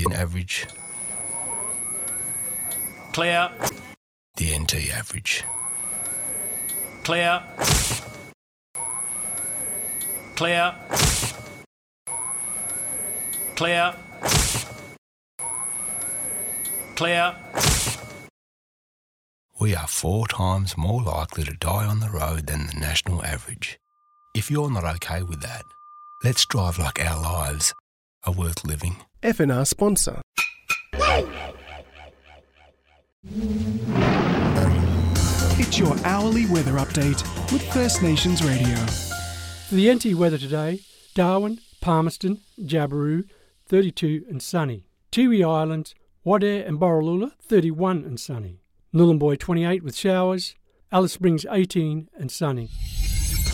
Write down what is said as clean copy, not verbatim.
Australian average. Clear. The NT average. Clear. Clear. Clear. Clear. We are 4 times more likely to die on the road than the national average. If you're not okay with that, let's drive like our lives are worth living. FNR sponsor. It's your hourly weather update with First Nations Radio. For the NT weather today, Darwin, Palmerston, Jabiru, 32 and sunny. Tiwi Islands, Wadeye and Borroloola, 31 and sunny. Nhulunbuy 28 with showers. Alice Springs 18 and sunny.